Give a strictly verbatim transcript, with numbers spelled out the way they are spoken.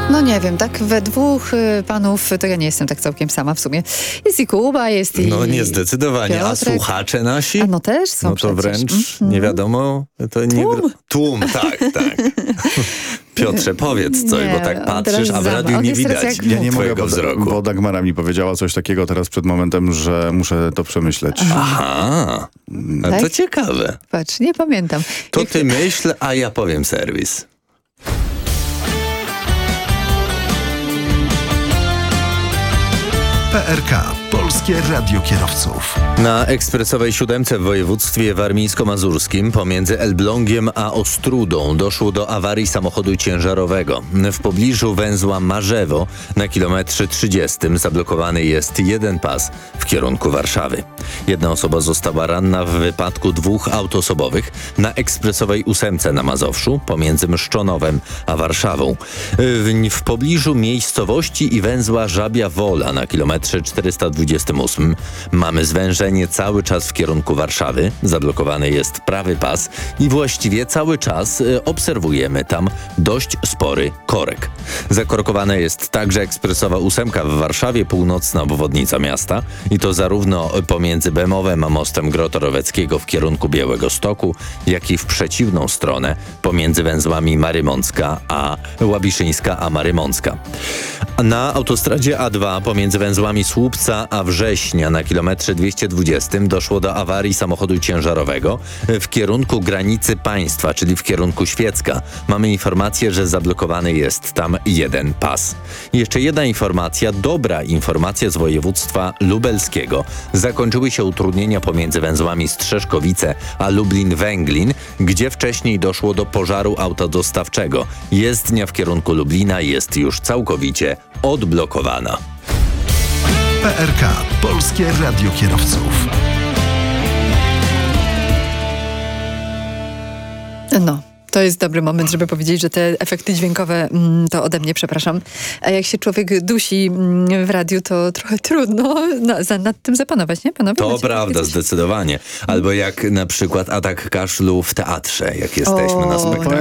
No nie wiem, tak we dwóch y, panów to ja nie jestem tak całkiem sama w sumie. Jest i Kuba, jest i No nie, zdecydowanie. Piotrek. A słuchacze nasi? A no też są No to przecież. wręcz Mm-hmm. nie wiadomo. To nie Tłum. wr- Tłum, tak, tak. Piotrze, powiedz coś, Nie, bo tak on patrzysz, teraz a w za- radiu on nie jest teraz widać jak Ja nie mogę, twojego bo, wzroku. bo Dagmara mi powiedziała coś takiego teraz przed momentem, że muszę to przemyśleć. Aha, a to Tak? ciekawe. Patrz, nie pamiętam. To Jak- ty myśl, a ja powiem serwis. P R K. Polskie Radio Kierowców. Na ekspresowej siódemce w województwie warmińsko-mazurskim pomiędzy Elblągiem a Ostrudą doszło do awarii samochodu ciężarowego. W pobliżu węzła Marzewo na kilometrze trzydziestym zablokowany jest jeden pas w kierunku Warszawy. Jedna osoba została ranna w wypadku dwóch aut osobowych na ekspresowej ósemce na Mazowszu pomiędzy Mszczonowem a Warszawą. W, w pobliżu miejscowości i węzła Żabia Wola na kilometrze czterysta dwudziestym ósmym mamy zwężenie cały czas w kierunku Warszawy. Zablokowany jest prawy pas i właściwie cały czas y, obserwujemy tam dość spory korek. Zakorkowana jest także ekspresowa ósemka w Warszawie, północna obwodnica miasta i to zarówno pomiędzy Bemowem a mostem Grotoroweckiego w kierunku Białegostoku, jak i w przeciwną stronę pomiędzy węzłami Marymącka a Łabiszyńska a Marymącka. Na autostradzie A dwa pomiędzy węzłami Słupca a Września na kilometrze dwieście dwudziestym doszło do awarii samochodu ciężarowego w kierunku granicy państwa, czyli w kierunku Świecka. Mamy informację, że zablokowany jest tam jeden pas. I jeszcze jedna informacja, dobra informacja z województwa lubelskiego. Zakończyły się utrudnienia pomiędzy węzłami Strzeszkowice a Lublin-Węglin, gdzie wcześniej doszło do pożaru auta dostawczego. Jezdnia w kierunku Lublina jest już całkowicie odblokowana. P R K. Polskie Radio Kierowców. No, to jest dobry moment, żeby powiedzieć, że te efekty dźwiękowe mm, to ode mnie, przepraszam. A jak się człowiek dusi mm, w radiu, to trochę trudno na, za, nad tym zapanować, nie panowie? To Macie prawda, coś? zdecydowanie. Albo jak na przykład atak kaszlu w teatrze, jak jesteśmy O, na spektaklu.